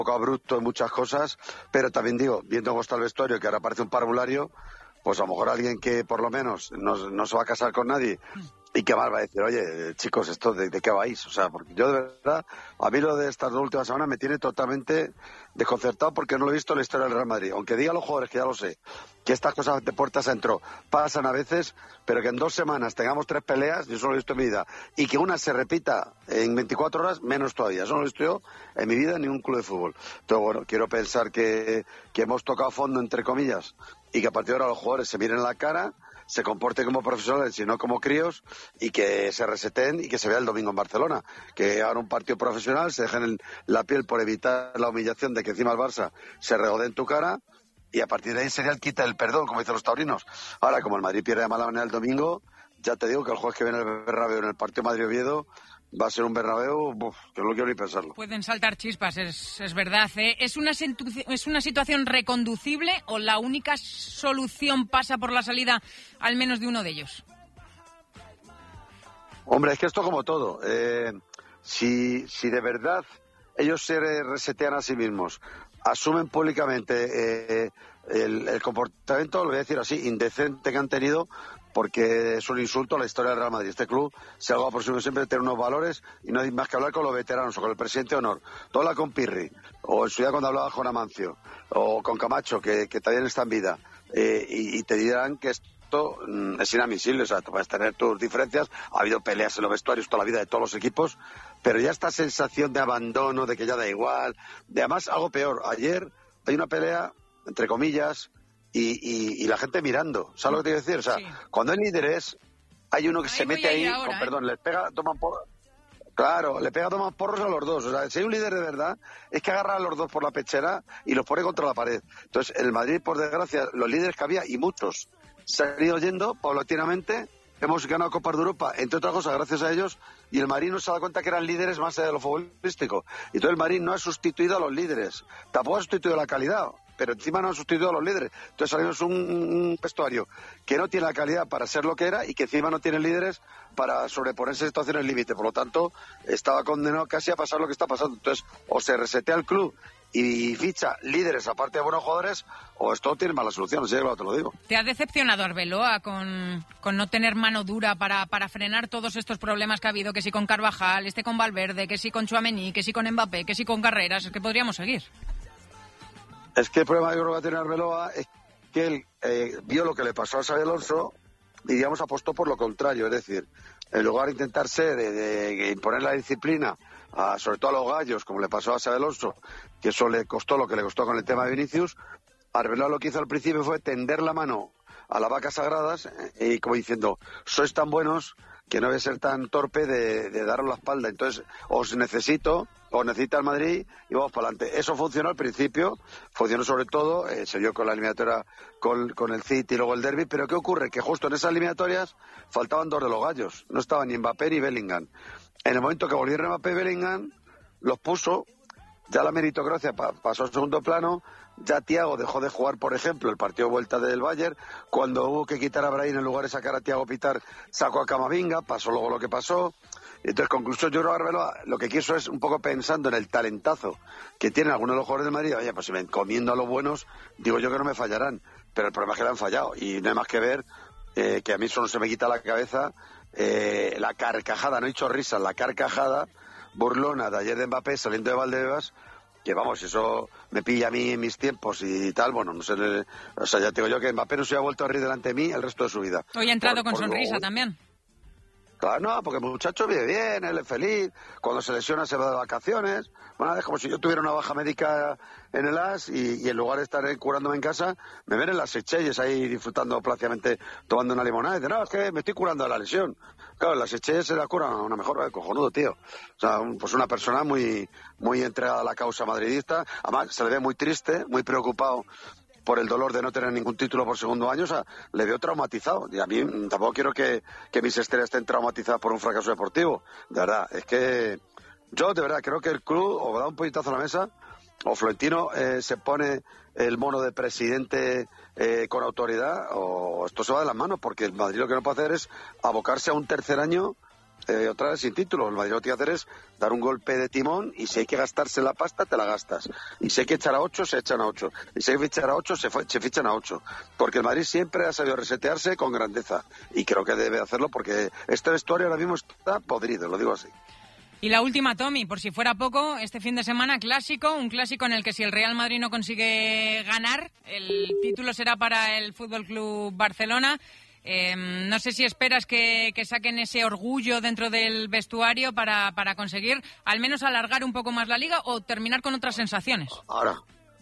poco abrupto en muchas cosas, pero también digo, viendo cómo está el vestuario, que ahora parece un parvulario, pues a lo mejor alguien que por lo menos no se va a casar con nadie y que más va a decir, oye, chicos, ¿esto de qué vais? O sea, porque yo de verdad, a mí lo de estas 2 últimas semanas me tiene totalmente desconcertado porque no lo he visto en la historia del Real Madrid. Aunque diga a los jugadores, que ya lo sé, que estas cosas de puertas adentro pasan a veces, pero que en 2 semanas tengamos 3 peleas, yo eso no lo he visto en mi vida, y que una se repita en 24 horas, menos todavía. Eso no lo he visto yo en mi vida en ningún club de fútbol. Entonces, bueno, quiero pensar que hemos tocado fondo, entre comillas, y que a partir de ahora los jugadores se miren la cara, se comporten como profesionales y no como críos, y que se reseten y que se vea el domingo en Barcelona. Que hagan un partido profesional, se dejen la piel por evitar la humillación de que encima el Barça se regodee en tu cara, y a partir de ahí sería el quita el perdón, como dicen los taurinos. Ahora, como el Madrid pierde de mala manera el domingo, ya te digo que el jueves que viene el Bernabéu en el partido Madrid-Oviedo va a ser un Bernabéu, que no quiero ni pensarlo. Pueden saltar chispas, es verdad, ¿eh? ¿Es una situación reconducible o la única solución pasa por la salida al menos de uno de ellos? Hombre, es que esto como todo. Si de verdad ellos se resetean a sí mismos, asumen públicamente el comportamiento, lo voy a decir así, indecente que han tenido, porque es un insulto a la historia del Real Madrid. Este club se ha dado por siempre de tener unos valores y no hay más que hablar con los veteranos o con el presidente de honor. Todo habla con Pirri, o en su día cuando hablaba con Amancio, o con Camacho, que también está en vida, y te dirán que esto es inadmisible. O sea, tú puedes tener tus diferencias, ha habido peleas en los vestuarios toda la vida de todos los equipos, pero ya esta sensación de abandono, de que ya da igual, de además algo peor. Ayer hay una pelea, entre comillas, y la gente mirando. ¿Sabes lo que te quiero decir? O sea, sí. Cuando hay líderes, hay uno que ahí se mete ahí, ahora, perdón, les pega, toman porros. Claro, le pega, toman porros a los dos. O sea, si hay un líder de verdad, es que agarra a los dos por la pechera y los pone contra la pared. Entonces, el Madrid, por desgracia, los líderes que había, y muchos, se han ido yendo paulatinamente. Hemos ganado Copas de Europa, entre otras cosas, gracias a ellos, y el Madrid no se ha dado cuenta que eran líderes más allá de lo futbolístico. Y entonces el Madrid no ha sustituido a los líderes, tampoco ha sustituido la calidad, pero encima no ha sustituido a los líderes. Entonces salimos un vestuario que no tiene la calidad para ser lo que era y que encima no tiene líderes para sobreponerse a situaciones límite. Por lo tanto, estaba condenado casi a pasar lo que está pasando. Entonces, o se resetea el club y ficha líderes aparte de buenos jugadores, o esto tiene mala solución, así que te lo digo. ¿Te ha decepcionado Arbeloa con no tener mano dura para frenar todos estos problemas que ha habido, que si con Carvajal, con Valverde, que si con Tchouaméni, que si con Mbappé, que si con Carreras? Es que podríamos seguir. Es que el problema que creo que va a tener Arbeloa es que él vio lo que le pasó a Xabi Alonso y, digamos, apostó por lo contrario. Es decir, en lugar de intentar ser, de imponer la disciplina, sobre todo a los gallos, como le pasó a Xabi Alonso, que eso le costó lo que le costó con el tema de Vinicius, Arbeloa lo que hizo al principio fue tender la mano a las vacas sagradas y como diciendo, sois tan buenos que no voy a ser tan torpe de daros la espalda. Entonces, os necesita el Madrid y vamos para adelante. Eso funcionó al principio, funcionó sobre todo, se dio con la eliminatoria con el City y luego el Derby, pero ¿qué ocurre? Que justo en esas eliminatorias faltaban 2 de los gallos, no estaban ni Mbappé ni Bellingham. En el momento que volvieron Mbappé y Bellingham, los puso, ya la meritocracia pasó al segundo plano, ya Thiago dejó de jugar, por ejemplo, el partido de vuelta del Bayern, cuando hubo que quitar a Brahim en lugar de sacar a Thiago Pitar, sacó a Camavinga, pasó luego lo que pasó. Entonces, conclusión, yo creo que Arbeloa lo que quiso es un poco pensando en el talentazo que tienen algunos de los jugadores de Madrid. Oye, pues si me encomiendo a los buenos, digo yo que no me fallarán, pero el problema es que le han fallado y no hay más que ver que a mí solo se me quita la cabeza la carcajada, no he dicho risa, la carcajada burlona de ayer de Mbappé saliendo de Valdebebas, que vamos, eso me pilla a mí en mis tiempos y tal, bueno, no sé, o sea, ya te digo yo que Mbappé no se ha vuelto a reír delante de mí el resto de su vida. Hoy ha entrado con sonrisa también. Claro, no, porque el muchacho vive bien, él es feliz, cuando se lesiona se va de vacaciones. Bueno, es como si yo tuviera una baja médica en el AS y en lugar de estar curándome en casa, me ven en las Seychelles ahí disfrutando plácidamente, tomando una limonada y dicen, no, es que me estoy curando de la lesión. Claro, en las Seychelles se la cura una mejor, cojonudo, tío. O sea, pues una persona muy, muy entregada a la causa madridista, además se le ve muy triste, muy preocupado por el dolor de no tener ningún título por segundo año. O sea, le veo traumatizado. Y a mí tampoco quiero que mis estrellas estén traumatizadas por un fracaso deportivo. De verdad, es que yo de verdad creo que el club o da un puñetazo a la mesa o Florentino se pone el mono de presidente con autoridad, o esto se va de las manos, porque el Madrid lo que no puede hacer es abocarse a un tercer año otra vez sin título. El Madrid lo que tiene que hacer es dar un golpe de timón y si hay que gastarse la pasta, te la gastas. Y si hay que echar a 8, se echan a 8. Y si hay que fichar a 8, se fichan a 8. Porque el Madrid siempre ha sabido resetearse con grandeza. Y creo que debe hacerlo porque este vestuario ahora mismo está podrido, lo digo así. Y la última, Tommy, por si fuera poco, este fin de semana un clásico en el que si el Real Madrid no consigue ganar, el título será para el Fútbol Club Barcelona. No sé si esperas que saquen ese orgullo dentro del vestuario para conseguir al menos alargar un poco más la liga o terminar con otras sensaciones. Ahora.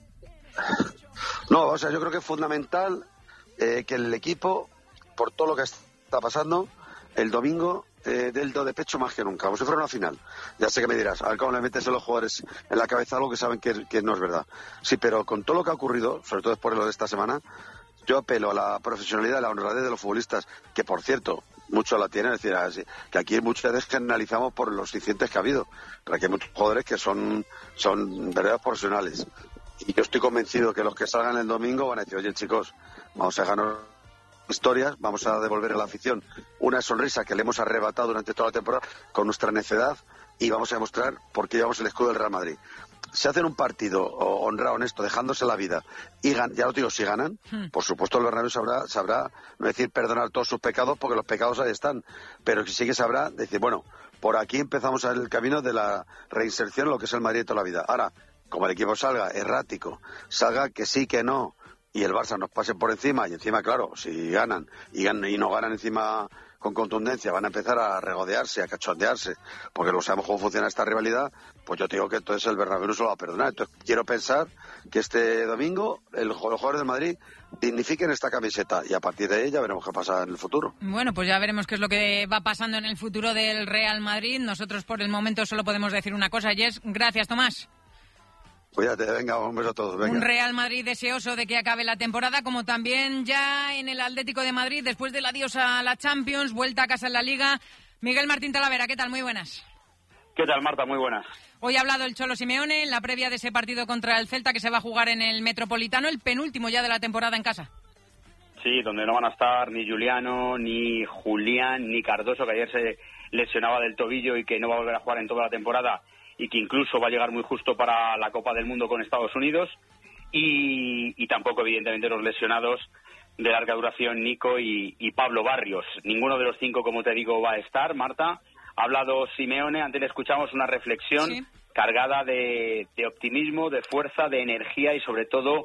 No, o sea, yo creo que es fundamental que el equipo, por todo lo que está pasando, el domingo del do de pecho más que nunca, como si fuera una final. Ya sé que me dirás, a ver cómo le metes a los jugadores en la cabeza algo que saben que no es verdad. Sí, pero con todo lo que ha ocurrido, sobre todo después de lo de esta semana, yo apelo a la profesionalidad, a la honradez de los futbolistas, que por cierto, muchos la tienen, es decir, que aquí muchas veces generalizamos por los incidentes que ha habido, pero aquí hay muchos jugadores que son verdaderos profesionales. Y yo estoy convencido que los que salgan el domingo van a decir, oye chicos, vamos a ganar historias, vamos a devolver a la afición una sonrisa que le hemos arrebatado durante toda la temporada con nuestra necedad y vamos a demostrar por qué llevamos el escudo del Real Madrid. Si hacen un partido honrado, honesto, dejándose la vida y ya lo digo, si ganan, por supuesto el Bernabéu sabrá no decir perdonar todos sus pecados porque los pecados ahí están, pero que sí que sabrá decir, bueno, por aquí empezamos el camino de la reinserción en lo que es el Madrid de toda la vida. Ahora, como el equipo salga errático, salga que sí, que no, y el Barça nos pase por encima, y encima, claro, si ganan y no ganan encima con contundencia, van a empezar a regodearse, a cachondearse, porque no sabemos cómo funciona esta rivalidad, pues yo te digo que entonces el Bernabéu no se lo va a perdonar. Entonces quiero pensar que este domingo los jugadores del Madrid dignifiquen esta camiseta y a partir de ella veremos qué pasa en el futuro. Bueno, pues ya veremos qué es lo que va pasando en el futuro del Real Madrid. Nosotros por el momento solo podemos decir una cosa y es gracias, Tomás. Cuídate, venga, un beso a todos. Venga. Un Real Madrid deseoso de que acabe la temporada, como también ya en el Atlético de Madrid, después del adiós a la Champions, vuelta a casa en la Liga. Miguel Martín Talavera, ¿qué tal? Muy buenas. ¿Qué tal, Marta? Muy buenas. Hoy ha hablado el Cholo Simeone en la previa de ese partido contra el Celta que se va a jugar en el Metropolitano, el penúltimo ya de la temporada en casa. Sí, donde no van a estar ni Juliano, ni Julián, ni Cardoso, que ayer se lesionaba del tobillo y que no va a volver a jugar en toda la temporada, y que incluso va a llegar muy justo para la Copa del Mundo con Estados Unidos, y tampoco, evidentemente, los lesionados de larga duración, Nico y Pablo Barrios. Ninguno de los cinco, como te digo, va a estar, Marta. Ha hablado Simeone, antes le escuchamos una reflexión cargada de optimismo, de fuerza, de energía y sobre todo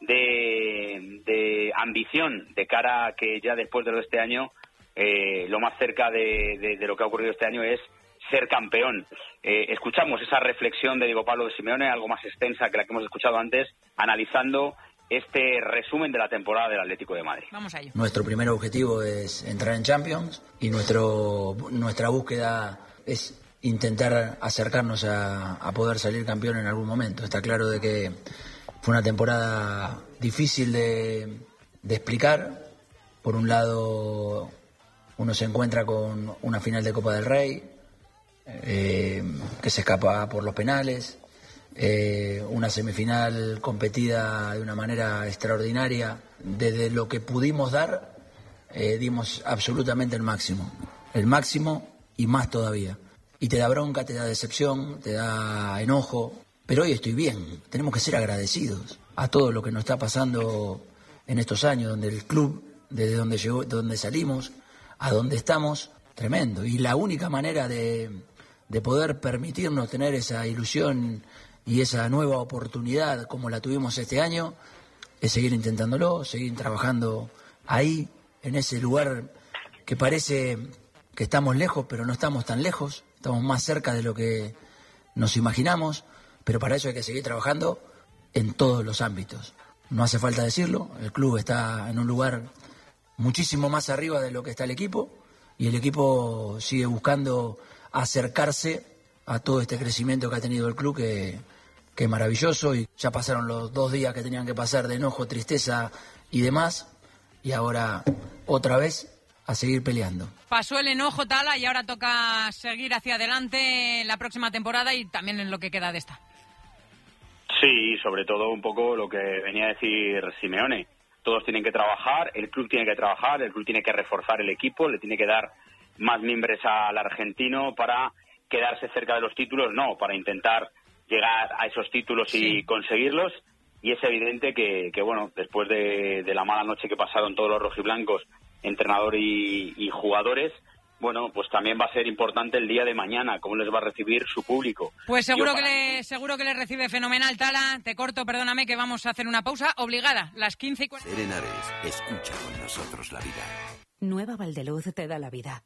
de ambición de cara a que ya después de este año, lo más cerca de lo que ha ocurrido este año es ser campeón. Escuchamos esa reflexión de Diego Pablo de Simeone, algo más extensa que la que hemos escuchado antes, analizando este resumen de la temporada del Atlético de Madrid. Vamos a ello. Nuestro primer objetivo es entrar en Champions y nuestra búsqueda es intentar acercarnos a poder salir campeón en algún momento. Está claro de que fue una temporada difícil de explicar. Por un lado, uno se encuentra con una final de Copa del Rey, que se escapa por los penales, una semifinal competida de una manera extraordinaria. Desde lo que pudimos dar, dimos absolutamente el máximo y más todavía. Y te da bronca, te da decepción, te da enojo, pero hoy estoy bien. Tenemos que ser agradecidos a todo lo que nos está pasando en estos años, donde el club, desde donde llegó, donde salimos, a donde estamos, tremendo. Y la única manera de poder permitirnos tener esa ilusión y esa nueva oportunidad como la tuvimos este año es seguir intentándolo, seguir trabajando ahí, en ese lugar que parece que estamos lejos, pero no estamos tan lejos, estamos más cerca de lo que nos imaginamos, pero para eso hay que seguir trabajando en todos los ámbitos. No hace falta decirlo, el club está en un lugar muchísimo más arriba de lo que está el equipo, y el equipo sigue buscando acercarse a todo este crecimiento que ha tenido el club, que es maravilloso, y ya pasaron los 2 días que tenían que pasar de enojo, tristeza y demás, y ahora otra vez a seguir peleando. Pasó el enojo, Tala, y ahora toca seguir hacia adelante en la próxima temporada y también en lo que queda de esta. Sí, sobre todo un poco lo que venía a decir Simeone. Todos tienen que trabajar, el club tiene que trabajar, el club tiene que reforzar el equipo, le tiene que dar más mimbres al argentino para quedarse cerca de los títulos, no, para intentar llegar a esos títulos y conseguirlos. Y es evidente que bueno, después de la mala noche que pasaron todos los rojiblancos, entrenador y jugadores, bueno, pues también va a ser importante el día de mañana, cómo les va a recibir su público. Pues seguro que le recibe fenomenal. Tala, te corto, perdóname, que vamos a hacer una pausa obligada, las 15:40. Ser Henares, escucha con nosotros la vida. Nueva Valdeluz te da la vida.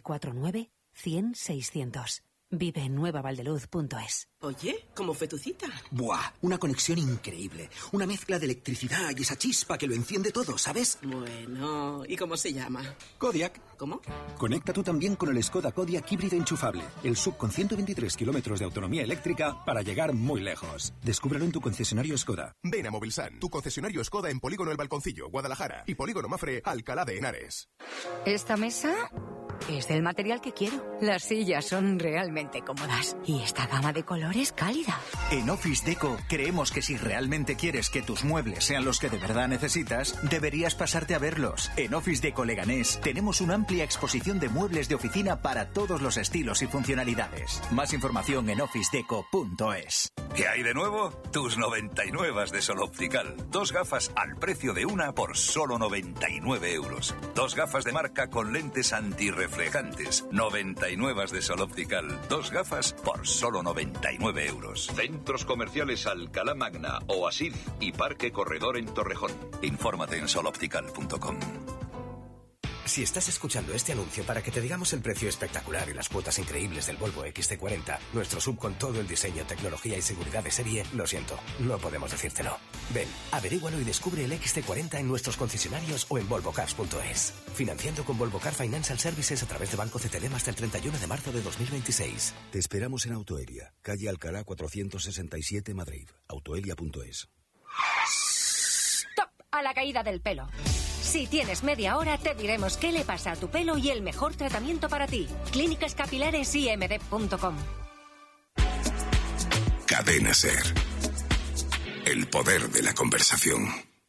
949-100-600. Vive en nuevavaldeluz.es. Oye, ¿cómo fue tu cita? ¡Buah! Una conexión increíble. Una mezcla de electricidad y esa chispa que lo enciende todo, ¿sabes? Bueno, ¿y cómo se llama? Kodiaq. ¿Cómo? Conecta tú también con el Skoda Kodiaq híbrido enchufable. El SUV con 123 kilómetros de autonomía eléctrica para llegar muy lejos. Descúbrelo en tu concesionario Skoda. Ven a Movilsan, tu concesionario Skoda en Polígono El Balconcillo, Guadalajara, y Polígono Mafre, Alcalá de Henares. Esta mesa es del material que quiero. Las sillas son realmente cómodas y esta gama de colores cálida. En Office Deco creemos que si realmente quieres que tus muebles sean los que de verdad necesitas, deberías pasarte a verlos. En Office Deco Leganés tenemos una amplia exposición de muebles de oficina para todos los estilos y funcionalidades. Más información en officedeco.es. ¿Qué hay de nuevo? Tus 99 de Sol Optical. 2 gafas al precio de una por solo 99 euros. 2 gafas de marca con lentes antirreflejantes. 99 de Sol Optical. 2 gafas por solo 99 euros. Centros comerciales Alcalá Magna, Oasis y Parque Corredor en Torrejón. Infórmate en soloptical.com. Si estás escuchando este anuncio para que te digamos el precio espectacular y las cuotas increíbles del Volvo XC40, nuestro SUV con todo el diseño, tecnología y seguridad de serie, lo siento, no podemos decírtelo. Ven, averígualo y descubre el XC40 en nuestros concesionarios o en volvocars.es. Financiando con Volvo Car Financial Services a través de Banco CTLM hasta el 31 de marzo de 2026. Te esperamos en Autoelia, calle Alcalá 467, Madrid. Autoelia.es. ¡Stop! A la caída del pelo. Si tienes media hora, te diremos qué le pasa a tu pelo y el mejor tratamiento para ti. Clínicas Capilares IMD.com. Cadena Ser. El poder de la conversación.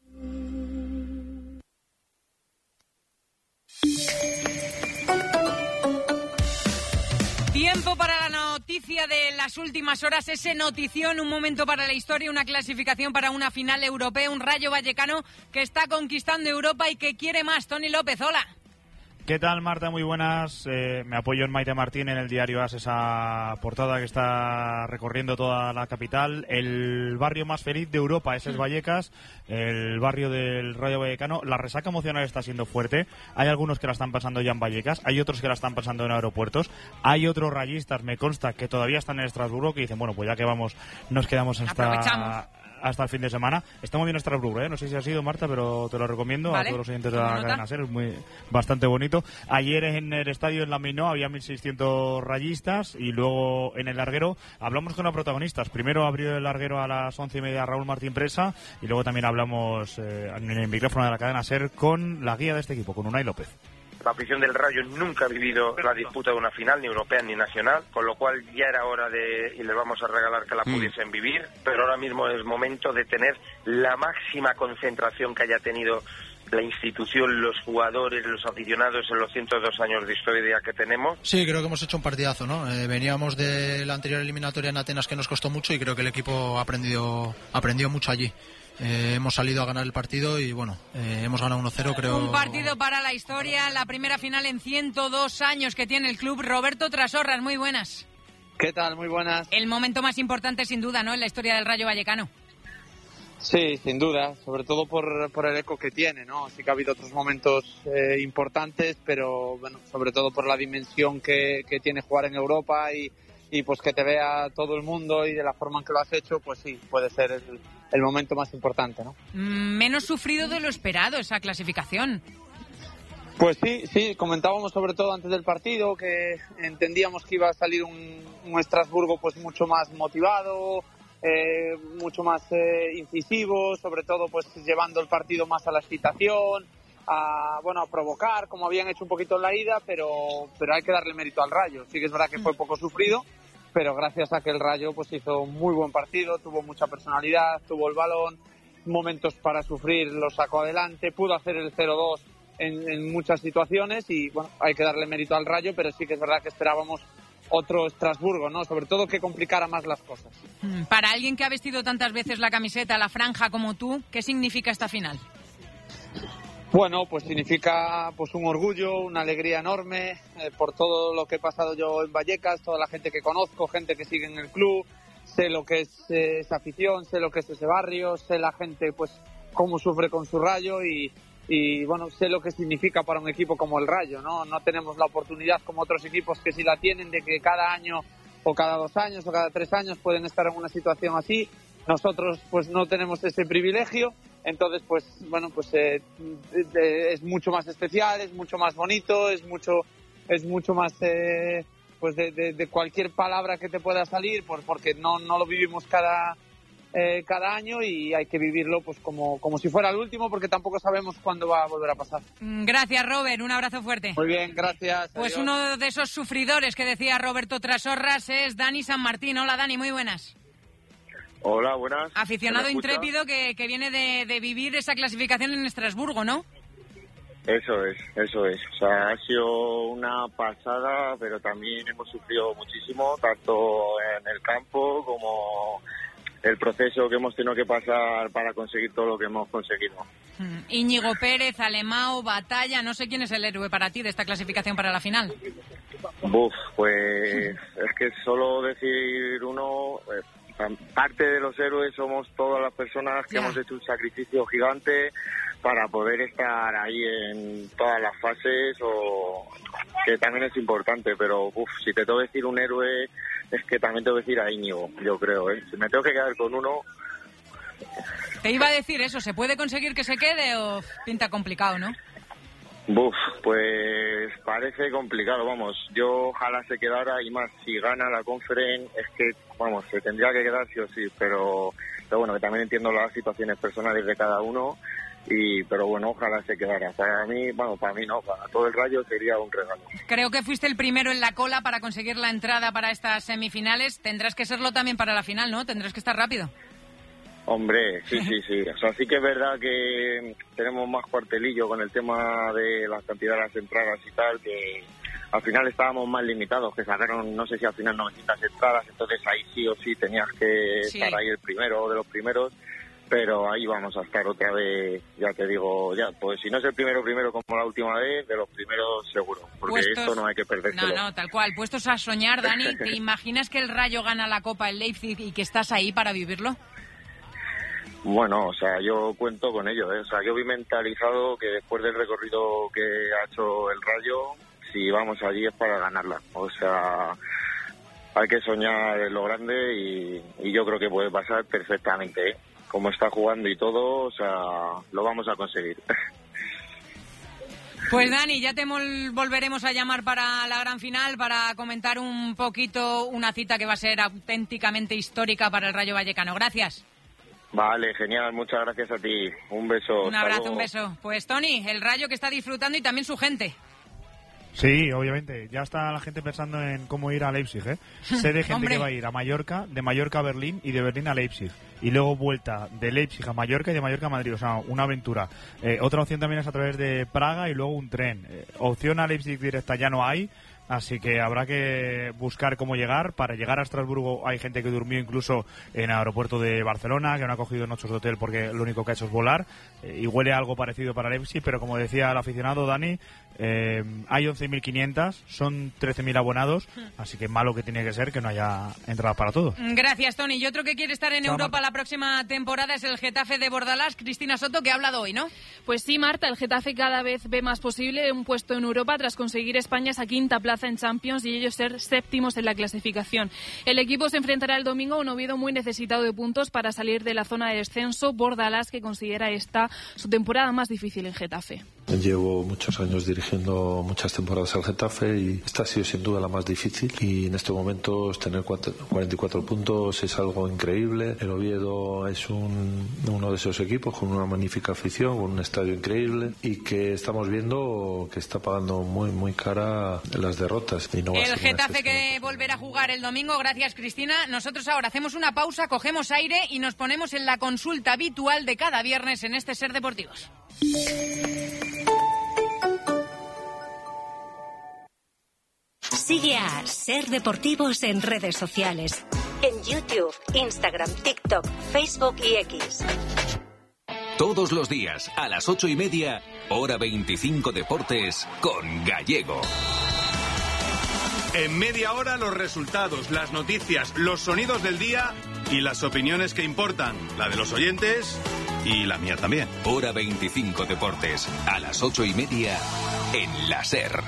Tiempo para la noticia de las últimas horas, ese notición, un momento para la historia, una clasificación para una final europea, un Rayo Vallecano que está conquistando Europa y que quiere más. Tony López, hola. ¿Qué tal, Marta? Muy buenas. Me apoyo en Maite Martín en el diario AS, esa portada que está recorriendo toda la capital. El barrio más feliz de Europa, ese es Vallecas, el barrio del Rayo Vallecano. La resaca emocional está siendo fuerte. Hay algunos que la están pasando ya en Vallecas, hay otros que la están pasando en aeropuertos. Hay otros rayistas, me consta, que todavía están en Estrasburgo, que dicen, bueno, pues ya que vamos, nos quedamos hasta el fin de semana. Está muy bien Estrasburgo, no sé si ha sido, Marta, pero te lo recomiendo a todos los oyentes de la cadena SER, es bastante bonito. Ayer en el estadio en la Minó había 1.600 rayistas y luego en el larguero hablamos con los protagonistas. Primero abrió el larguero a las 11:30 Raúl Martín Presa y luego también hablamos en el micrófono de la cadena SER con la guía de este equipo, con Unai López. La afición del Rayo nunca ha vivido la disputa de una final, ni europea ni nacional, con lo cual ya era hora y les vamos a regalar que la pudiesen vivir, pero ahora mismo es momento de tener la máxima concentración que haya tenido la institución, los jugadores, los aficionados en los 102 años de historia que tenemos. Sí, creo que hemos hecho un partidazo, ¿no? Veníamos de la anterior eliminatoria en Atenas que nos costó mucho y creo que el equipo aprendió mucho allí. Hemos salido a ganar el partido y bueno, hemos ganado 1-0, creo. Un partido para la historia, la primera final en 102 años que tiene el club. Roberto Trasorras, muy buenas. ¿Qué tal? Muy buenas. El momento más importante sin duda, ¿no?, en la historia del Rayo Vallecano. Sí, sin duda, sobre todo por el eco que tiene, ¿no? Sí que ha habido otros momentos importantes, pero bueno, sobre todo por la dimensión que tiene jugar en Europa y pues que te vea todo el mundo y de la forma en que lo has hecho, pues sí, puede ser el momento más importante, ¿no? Menos sufrido de lo esperado esa clasificación. Pues sí, comentábamos sobre todo antes del partido que entendíamos que iba a salir un Estrasburgo pues mucho más motivado, mucho más incisivo, sobre todo pues llevando el partido más a la excitación, a provocar, como habían hecho un poquito en la ida, pero hay que darle mérito al Rayo. Sí que es verdad que fue poco sufrido, pero gracias a que el Rayo pues hizo un muy buen partido, tuvo mucha personalidad, tuvo el balón, momentos para sufrir, lo sacó adelante, pudo hacer el 0-2 en muchas situaciones y bueno, hay que darle mérito al Rayo, pero sí que es verdad que esperábamos otro Estrasburgo, ¿no? Sobre todo que complicara más las cosas. Para alguien que ha vestido tantas veces la camiseta, la franja como tú, ¿qué significa esta final? Bueno, pues significa pues un orgullo, una alegría enorme por todo lo que he pasado yo en Vallecas, toda la gente que conozco, gente que sigue en el club, sé lo que es esa afición, sé lo que es ese barrio, sé la gente pues cómo sufre con su Rayo y bueno, sé lo que significa para un equipo como el Rayo, ¿no? No tenemos la oportunidad como otros equipos que sí la tienen de que cada año o cada 2 años o cada 3 años pueden estar en una situación así. Nosotros pues no tenemos ese privilegio, entonces pues bueno, pues es mucho más especial, es mucho más bonito, es mucho más pues de cualquier palabra que te pueda salir, porque no lo vivimos cada año y hay que vivirlo pues como si fuera el último, porque tampoco sabemos cuándo va a volver a pasar. Gracias, Robert, un abrazo fuerte. Muy bien, gracias. Pues adiós. uno de esos sufridores que decía Roberto Trasorras es Dani San Martín. Hola, Dani, muy buenas. Hola, buenas. Aficionado intrépido que viene de vivir esa clasificación en Estrasburgo, ¿no? Eso es. O sea, ha sido una pasada, pero también hemos sufrido muchísimo, tanto en el campo como el proceso que hemos tenido que pasar para conseguir todo lo que hemos conseguido. Íñigo Pérez, Alemão, Batalla, no sé quién es el héroe para ti de esta clasificación para la final. Pues es que solo decir uno, parte de los héroes somos todas las personas que hemos hecho un sacrificio gigante para poder estar ahí en todas las fases, o que también es importante, pero si te tengo que decir un héroe, es que también tengo que decir a Íñigo, yo creo, Si me tengo que quedar con uno... Te iba a decir eso, ¿se puede conseguir que se quede o pinta complicado, no? Pues parece complicado, vamos, yo ojalá se quedara, y más si gana la Conference, es que, vamos, se tendría que quedar sí o sí, pero bueno, que también entiendo las situaciones personales de cada uno, pero bueno, ojalá se quedara. Para mí no, para todo el Rayo sería un regalo. Creo que fuiste el primero en la cola para conseguir la entrada para estas semifinales, tendrás que serlo también para la final, ¿no? Tendrás que estar rápido. Hombre, sí. O sea, sí que es verdad que tenemos más cuartelillo con el tema de las cantidades de las entradas y tal, que al final estábamos más limitados, que sacaron, no sé si al final 900 entradas, entonces ahí sí o sí tenías que estar ahí el primero de los primeros, pero ahí vamos a estar otra vez, ya te digo, pues si no es el primero como la última vez, de los primeros seguro, porque esto no hay que perdérselo. No, tal cual, puestos a soñar, Dani, ¿te imaginas que el Rayo gana la Copa en Leipzig y que estás ahí para vivirlo? Bueno, o sea, yo cuento con ello, O sea, yo vi mentalizado que después del recorrido que ha hecho el Rayo, si vamos allí es para ganarla. O sea, hay que soñar en lo grande y yo creo que puede pasar perfectamente, Como está jugando y todo, o sea, lo vamos a conseguir. Pues Dani, ya te volveremos a llamar para la gran final, para comentar un poquito una cita que va a ser auténticamente histórica para el Rayo Vallecano. Gracias. Vale, genial, muchas gracias a ti. Un beso. Un abrazo, un beso. Pues Tony, el Rayo que está disfrutando y también su gente. Sí, obviamente. Ya está la gente pensando en cómo ir a Leipzig, Sé de gente que va a ir a Mallorca, de Mallorca a Berlín y de Berlín a Leipzig. Y luego vuelta de Leipzig a Mallorca y de Mallorca a Madrid. O sea, una aventura. Otra opción también es a través de Praga y luego un tren. Opción a Leipzig directa ya no hay. Así que habrá que buscar cómo llegar. Para llegar a Estrasburgo hay gente que durmió incluso en el aeropuerto de Barcelona, que no ha cogido noches de hotel porque lo único que ha hecho es volar. Y huele algo parecido para Leipzig, pero como decía el aficionado Dani, hay 11.500, son 13.000 abonados, así que malo que tiene que ser que no haya entrada para todos. Gracias, Tony. Y otro que quiere estar en Europa la próxima temporada es el Getafe de Bordalás. Cristina Soto, que ha hablado hoy, ¿no? Pues sí, Marta, el Getafe cada vez ve más posible un puesto en Europa tras conseguir España esa quinta plaza en Champions y ellos ser séptimos en la clasificación. El equipo se enfrentará el domingo a un Oviedo muy necesitado de puntos para salir de la zona de descenso. Bordalás, que considera esta su temporada más difícil en Getafe. Llevo muchos años dirigiendo muchas temporadas al Getafe y esta ha sido sin duda la más difícil, y en estos momentos tener 44 puntos es algo increíble. El Oviedo es uno de esos equipos con una magnífica afición, con un estadio increíble y que estamos viendo que está pagando muy cara las derrotas. Y no el Getafe que volverá a jugar el domingo. Gracias, Cristina. Nosotros ahora hacemos una pausa, cogemos aire y nos ponemos en la consulta habitual de cada viernes en este Ser Deportivos. Sigue a Ser Deportivos en redes sociales. En YouTube, Instagram, TikTok, Facebook y X. Todos los días, a las 8:30, Hora 25 Deportes, con Gallego. En media hora, los resultados, las noticias, los sonidos del día y las opiniones que importan. La de los oyentes y la mía también. Hora 25 Deportes, a las 8:30, en la SER.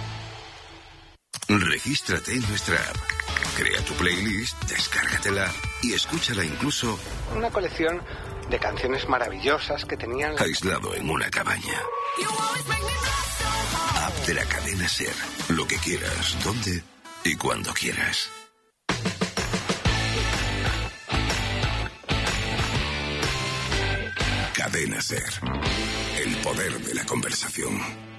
Regístrate en nuestra app. Crea tu playlist, descárgatela y escúchala incluso... Una colección de canciones maravillosas que tenían... aislado en una cabaña. App de la cadena SER. Lo que quieras, donde y cuando quieras. Cadena SER. El poder de la conversación.